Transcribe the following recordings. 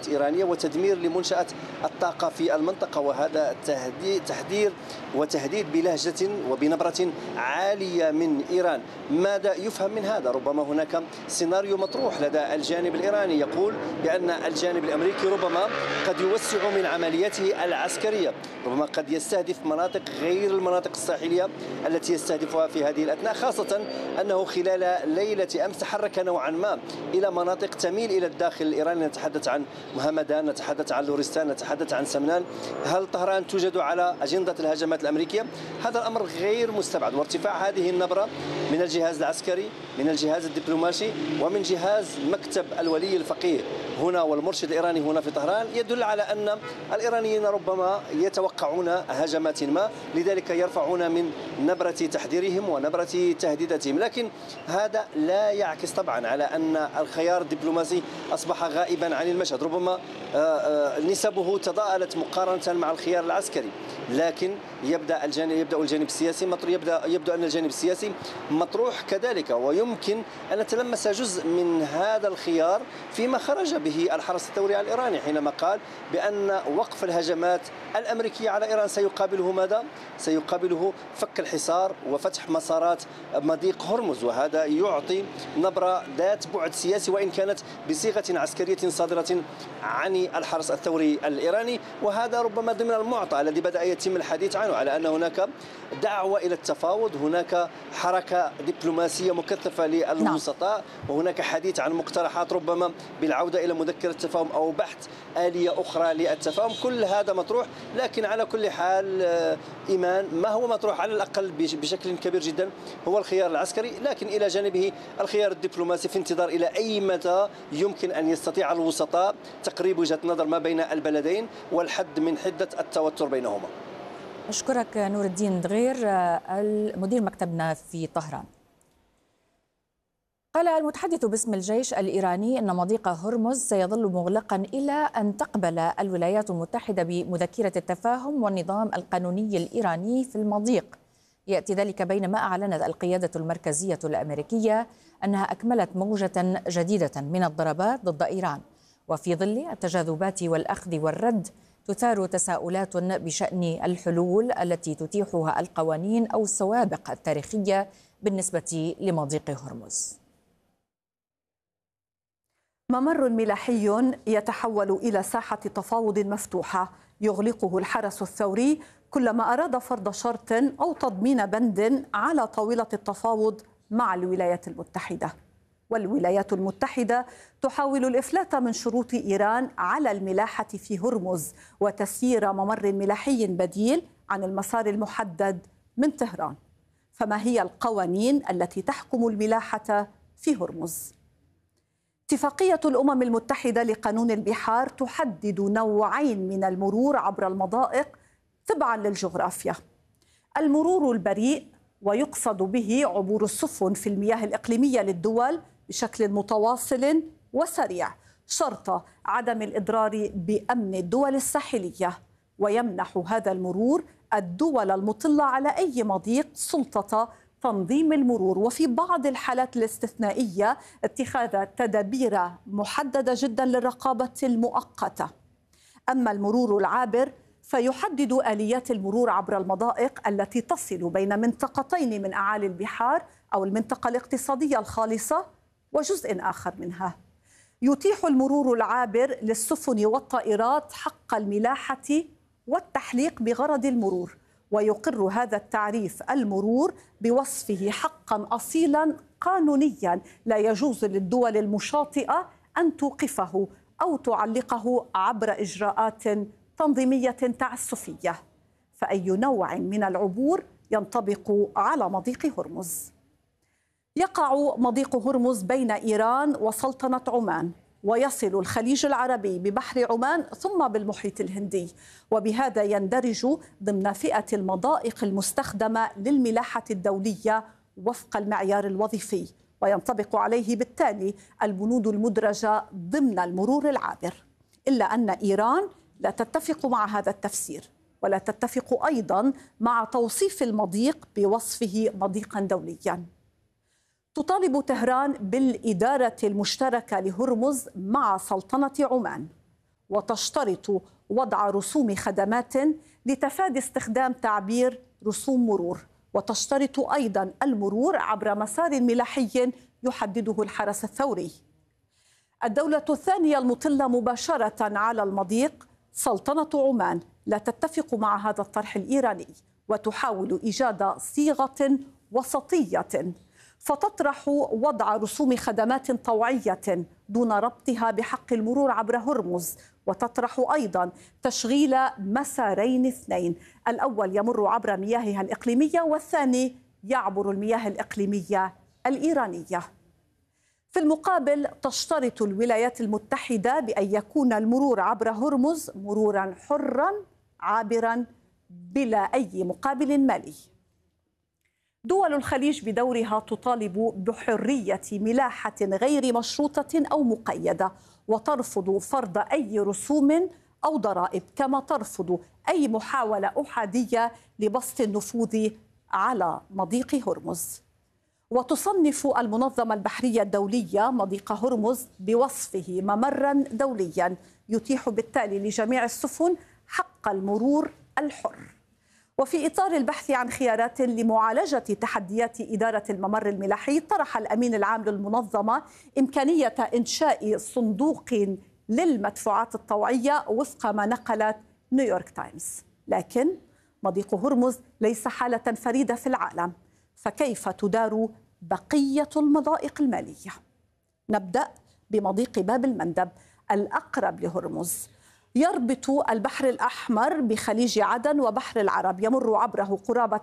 منشآت إيرانية وتدمير لمنشآت الطاقة في المنطقة، وهذا تحذير وتهديد بلهجة وبنبرة عالية من إيران. ماذا يفهم من هذا؟ ربما هناك سيناريو مطروح لدى الجانب الإيراني يقول بأن الجانب الأمريكي ربما قد يوسع من عملياته العسكرية، ربما قد يستهدف مناطق غير المناطق الساحلية التي يستهدفها في هذه الأثناء، خاصة أنه خلال ليلة أمس تحرك نوعا ما إلى مناطق تميل إلى الداخل الإيراني. نتحدث عن مهمدان، نتحدث عن لورستان، نتحدث عن سمنان. هل طهران توجد على أجندة الهجمات الأمريكية؟ هذا الأمر غير مستبعد، وارتفاع هذه النبرة من الجهاز العسكري، من الجهاز الدبلوماسي، ومن جهاز مكتب الولي الفقيه هنا والمرشد الإيراني هنا في طهران يدل على أن الإيرانيين ربما يتوقعون هجمات ما، لذلك يرفعون من نبرة تحذيرهم ونبرة تهديداتهم. لكن هذا لا يعكس طبعا على أن الخيار الدبلوماسي أصبح غائبا عن المشهد، ربما نسبه تضاءلت مقارنة مع الخيار العسكري، لكن يبدأ الجانب السياسي يبدو أن الجانب السياسي مطروح كذلك، ويمكن أن نتلمس جزء من هذا الخيار فيما خرج به الحرس الثوري الإيراني حينما قال بأن وقف الهجمات الأمريكية على إيران سيقابله ماذا؟ سيقابله فك الحصار وفتح مسارات مضيق هرمز، وهذا يعطي نبرة ذات بعد سياسي وإن كانت بصيغة عسكرية صادرة عن الحرس الثوري الإيراني. وهذا ربما ضمن المعطى الذي بدأ يتم الحديث عنه على أن هناك دعوة إلى التفاوض، هناك حركة دبلوماسية مكثفة للوسطاء، وهناك حديث عن مقترحات ربما بالعودة إلى مذكرة تفاهم أو بحث آلية أخرى للتفاهم. كل هذا مطروح، لكن على كل حال إيمان ما هو مطروح على الأقل بشكل كبير جدا هو الخيار العسكري، لكن إلى جانبه الخيار الدبلوماسي في انتظار إلى أي مدى يمكن أن يستطيع الوسطاء تقريب وجهة نظر ما بين البلدين والحد من حدة التوتر بينهما. أشكرك نور الدين دغير المدير مكتبنا في طهران. قال المتحدث باسم الجيش الإيراني أن مضيق هرمز سيظل مغلقا إلى أن تقبل الولايات المتحدة بمذكرة التفاهم والنظام القانوني الإيراني في المضيق. يأتي ذلك بينما أعلنت القيادة المركزية الأمريكية أنها أكملت موجة جديدة من الضربات ضد إيران، وفي ظل التجاذبات والأخذ والرد تثار تساؤلات بشأن الحلول التي تتيحها القوانين أو السوابق التاريخية بالنسبة لمضيق هرمز. ممر ملاحي يتحول إلى ساحة تفاوض مفتوحة يغلقه الحرس الثوري كلما أراد فرض شرط أو تضمين بند على طاولة التفاوض مع الولايات المتحدة. والولايات المتحدة تحاول الإفلات من شروط إيران على الملاحة في هرمز وتسيير ممر ملاحي بديل عن المسار المحدد من طهران. فما هي القوانين التي تحكم الملاحة في هرمز؟ اتفاقية الأمم المتحدة لقانون البحار تحدد نوعين من المرور عبر المضائق تبعا للجغرافيا: المرور البريء، ويقصد به عبور السفن في المياه الإقليمية للدول بشكل متواصل وسريع شرط عدم الإضرار بأمن الدول الساحلية، ويمنح هذا المرور الدول المطلة على أي مضيق سلطة تنظيم المرور، وفي بعض الحالات الاستثنائية اتخاذ تدابير محددة جدا للرقابة المؤقتة. أما المرور العابر فيحدد آليات المرور عبر المضائق التي تصل بين منطقتين من أعالي البحار أو المنطقة الاقتصادية الخالصة وجزء آخر منها. يتيح المرور العابر للسفن والطائرات حق الملاحة والتحليق بغرض المرور، ويقر هذا التعريف المرور بوصفه حقا أصيلا قانونيا لا يجوز للدول المشاطئة أن توقفه أو تعلقه عبر إجراءات تنظيمية تعسفية. فأي نوع من العبور ينطبق على مضيق هرمز؟ يقع مضيق هرمز بين إيران وسلطنة عمان، ويصل الخليج العربي ببحر عمان ثم بالمحيط الهندي، وبهذا يندرج ضمن فئة المضائق المستخدمة للملاحة الدولية وفق المعيار الوظيفي، وينطبق عليه بالتالي البنود المدرجة ضمن المرور العابر. إلا أن إيران لا تتفق مع هذا التفسير، ولا تتفق أيضا مع توصيف المضيق بوصفه مضيقا دوليا. تطالب طهران بالإدارة المشتركة لهرمز مع سلطنة عمان، وتشترط وضع رسوم خدمات لتفادي استخدام تعبير رسوم مرور، وتشترط أيضا المرور عبر مسار ملاحي يحدده الحرس الثوري. الدولة الثانية المطلة مباشرة على المضيق سلطنة عمان لا تتفق مع هذا الطرح الإيراني، وتحاول إيجاد صيغة وسطية فتطرح وضع رسوم خدمات طوعية دون ربطها بحق المرور عبر هرمز، وتطرح أيضا تشغيل مسارين اثنين، الأول يمر عبر مياهها الإقليمية والثاني يعبر المياه الإقليمية الإيرانية. في المقابل تشترط الولايات المتحدة بأن يكون المرور عبر هرمز مرورا حرا عابرا بلا أي مقابل مالي. دول الخليج بدورها تطالب بحرية ملاحة غير مشروطة أو مقيدة، وترفض فرض أي رسوم أو ضرائب، كما ترفض أي محاولة أحادية لبسط النفوذ على مضيق هرمز. وتصنف المنظمة البحرية الدولية مضيق هرمز بوصفه ممرا دوليا يتيح بالتالي لجميع السفن حق المرور الحر. وفي إطار البحث عن خيارات لمعالجة تحديات إدارة الممر الملاحي، طرح الأمين العام للمنظمة إمكانية إنشاء صندوق للمدفوعات الطوعية وفق ما نقلت نيويورك تايمز. لكن مضيق هرمز ليس حالة فريدة في العالم، فكيف تدار بقية المضائق المالية؟ نبدأ بمضيق باب المندب الأقرب لهرمز، يربط البحر الأحمر بخليج عدن وبحر العرب، يمر عبره قرابة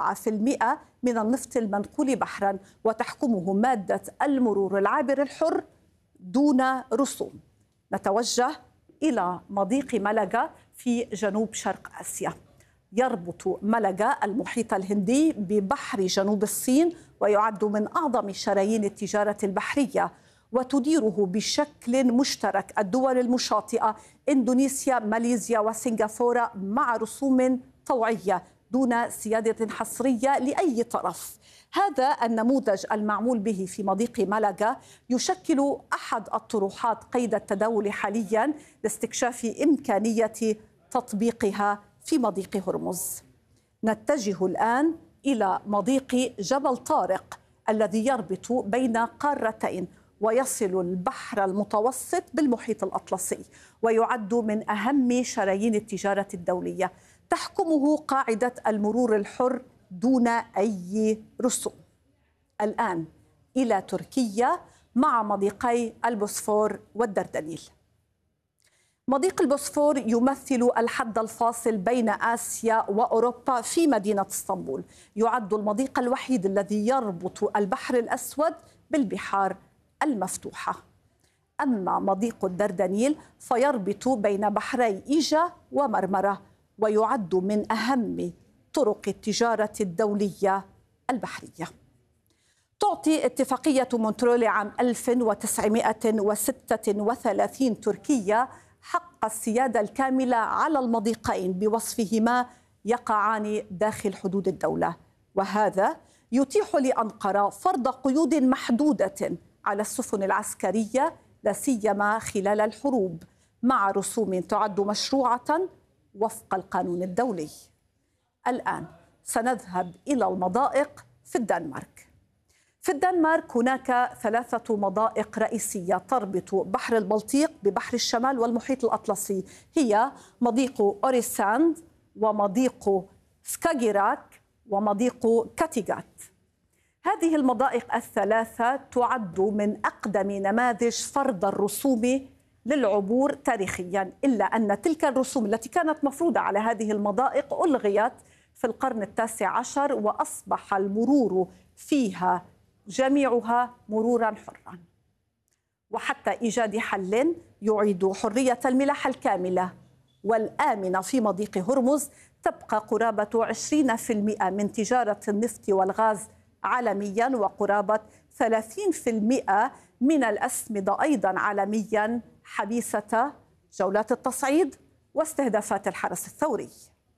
7% من النفط المنقول بحرا، وتحكمه مادة المرور العابر الحر دون رسوم. نتوجه إلى مضيق ملقا في جنوب شرق آسيا، يربط ملقا المحيط الهندي ببحر جنوب الصين، ويعد من أعظم شرايين التجارة البحرية، وتديره بشكل مشترك الدول المشاطئة إندونيسيا، ماليزيا وسنغافورة، مع رسوم طوعية دون سيادة حصرية لأي طرف. هذا النموذج المعمول به في مضيق ملقا يشكل أحد الطروحات قيد التداول حاليا لاستكشاف إمكانية تطبيقها في مضيق هرمز. نتجه الآن إلى مضيق جبل طارق الذي يربط بين قارتين، ويصل البحر المتوسط بالمحيط الأطلسي، ويعد من أهم شرايين التجارة الدولية، تحكمه قاعدة المرور الحر دون أي رسوم. الآن إلى تركيا مع مضيقي البوسفور والدردنيل. مضيق البوسفور يمثل الحد الفاصل بين آسيا وأوروبا في مدينة اسطنبول، يعد المضيق الوحيد الذي يربط البحر الأسود بالبحار المفتوحة. أما مضيق الدردنيل فيربط بين بحري إيجا ومرمرة، ويعد من أهم طرق التجارة الدولية البحرية. تعطي اتفاقية مونترول عام 1936 تركيا حق السيادة الكاملة على المضيقين بوصفهما يقعان داخل حدود الدولة، وهذا يتيح لأنقرة فرض قيود محدودة على السفن العسكرية لا سيما خلال الحروب، مع رسوم تعد مشروعة وفق القانون الدولي. الآن سنذهب إلى المضائق في الدنمارك. في الدنمارك هناك 3 مضائق رئيسية تربط بحر البلطيق ببحر الشمال والمحيط الأطلسي، هي مضيق أوريساند ومضيق سكاجيراك ومضيق كاتيغات. هذه المضائق ال3 تعد من أقدم نماذج فرض الرسوم للعبور تاريخيا، إلا أن تلك الرسوم التي كانت مفروضة على هذه المضائق ألغيت في القرن ال19، وأصبح المرور فيها جميعها مرورا حرا. وحتى إيجاد حل يعيد حرية الملاحة الكاملة والآمنة في مضيق هرمز، تبقى قرابة 20% من تجارة النفط والغاز عالميا، وقرابة 30% من الأسمدة أيضا عالميا، حبيسة جولات التصعيد واستهدافات الحرس الثوري.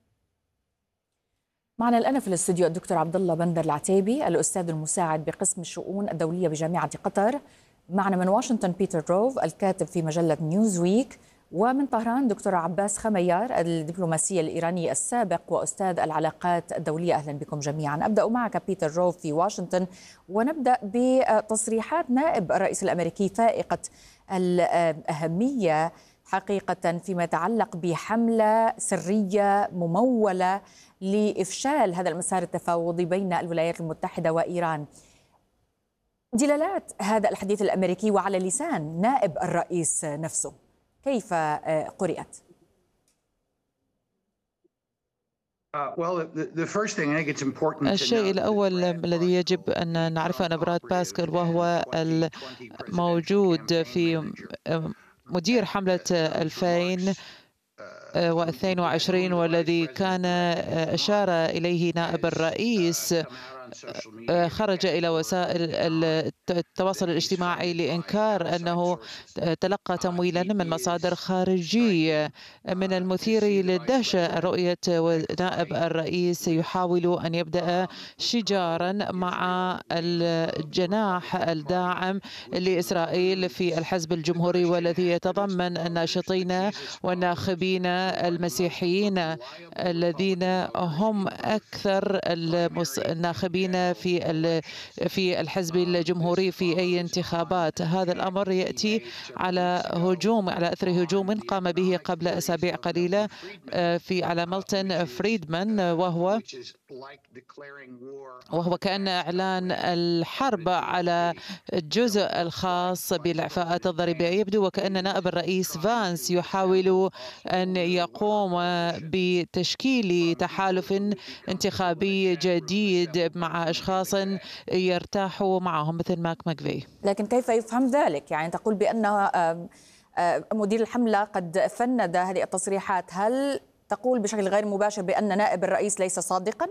معنا الآن في الاستوديو الدكتور عبد الله بندر العتيبي، الأستاذ المساعد بقسم الشؤون الدولية بجامعة قطر. معنا من واشنطن بيتر روف، الكاتب في مجلة نيوزويك ومن طهران دكتور عباس خميار الدبلوماسي الإيراني السابق وأستاذ العلاقات الدولية. أهلا بكم جميعا. أبدأ معك بيتر روف في واشنطن، ونبدأ بتصريحات نائب الرئيس الأمريكي فائقة الأهمية حقيقة فيما يتعلق بحملة سرية ممولة لإفشال هذا المسار التفاوضي بين الولايات المتحدة وإيران. دلالات هذا الحديث الأمريكي وعلى لسان نائب الرئيس نفسه كيف قرأت؟ الشيء الأول الذي يجب أن نعرفه أن براد باسكال، وهو الموجود في مدير حملة 2022 والذي كان أشار إليه نائب الرئيس، خرج إلى وسائل التواصل الاجتماعي لإنكار أنه تلقى تمويلا من مصادر خارجية. من المثير للدهشة رؤية نائب الرئيس يحاول أن يبدأ شجارا مع الجناح الداعم لإسرائيل في الحزب الجمهوري، والذي يتضمن الناشطين والناخبين المسيحيين الذين هم أكثر الناخبين في الحزب الجمهوري في أي انتخابات. هذا الأمر يأتي على أثر هجوم قام به قبل أسابيع قليلة على ميلتون فريدمان، وهو كأن إعلان الحرب على الجزء الخاص بالإعفاءات الضريبية. يبدو وكأن نائب الرئيس فانس يحاول أن يقوم بتشكيل تحالف انتخابي جديد مع أشخاص يرتاح معهم مثل ماك ماكفي. لكن كيف يفهم ذلك؟ يعني تقول بأن مدير الحملة قد فند هذه التصريحات، هل تقول بشكل غير مباشر بأن نائب الرئيس ليس صادقا؟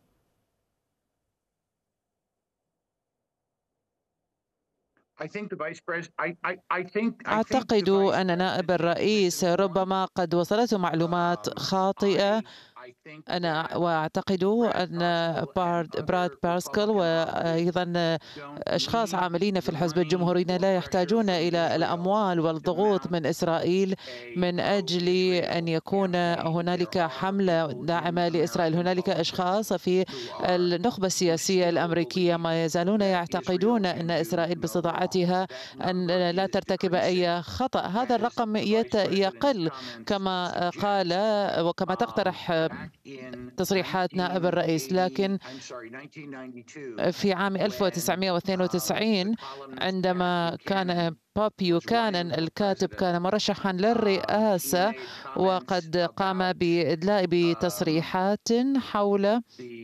أعتقد أن نائب الرئيس ربما قد وصلته معلومات خاطئة. وأعتقد أن براد باسكال وأيضا أشخاص عاملين في الحزب الجمهوري لا يحتاجون إلى الأموال والضغوط من إسرائيل من أجل أن يكون هنالك حملة داعمة لإسرائيل. هنالك أشخاص في النخبة السياسية الأمريكية ما يزالون يعتقدون أن إسرائيل باستطاعتها أن لا ترتكب أي خطأ. هذا الرقم يقل كما قال وكما تقترح تصريحات نائب الرئيس. لكن في عام 1992 عندما كان بوب بيوكانن الكاتب كان مرشحا للرئاسة، وقد قام بإدلاء بتصريحات حول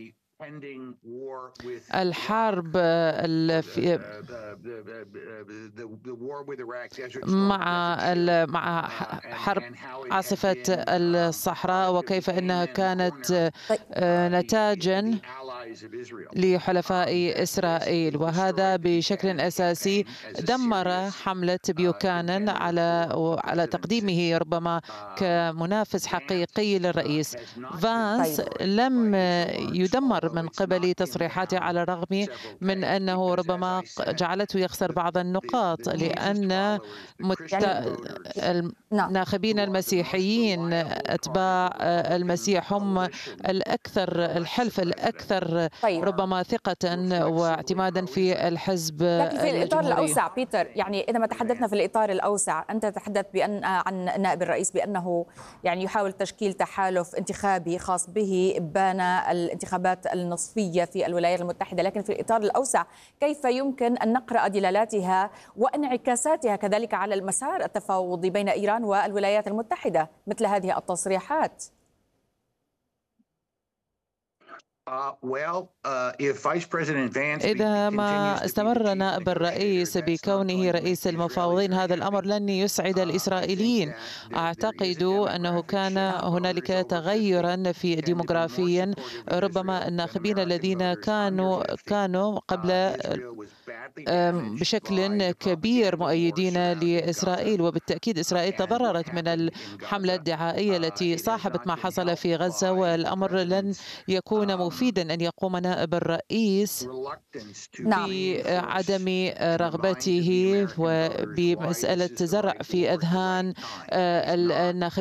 الحرب مع حرب عاصفة الصحراء، وكيف أنها كانت نتاجا لحلفاء إسرائيل. وهذا بشكل أساسي دمر حملة بيوكانن على تقديمه ربما كمنافس حقيقي للرئيس. فانس لم يدمر من قبل تصريحاته، على الرغم من أنه ربما جعلته يخسر بعض النقاط، لأن الناخبين المسيحيين أتباع المسيح هم الحلف الأكثر ربما ثقة واعتمادا في الحزب لكن في الإطار الأوسع بيتر، يعني إذا ما تحدثنا في الإطار الأوسع، أنت تتحدث عن نائب الرئيس بأنه يعني يحاول تشكيل تحالف انتخابي خاص به بان الانتخابات النصفية في الولايات المتحدة، لكن في الإطار الأوسع كيف يمكن أن نقرأ دلالاتها وانعكاساتها كذلك على المسار التفاوضي بين إيران والولايات المتحدة مثل هذه التصريحات؟ إذا ما استمر نائب الرئيس بكونه رئيس المفاوضين، هذا الأمر لن يسعد الإسرائيليين. أعتقد أنه كان هنالك تغيرا في ديموغرافيا، ربما الناخبين الذين كانوا قبل بشكل كبير مؤيدين لإسرائيل، وبالتأكيد إسرائيل تضررت من الحملة الدعائية التي صاحبت ما حصل في غزة، والأمر لن يكون مفيدا أن يقوم نائب الرئيس بعدم رغبته وبمسألة زرع في أذهان الناخبين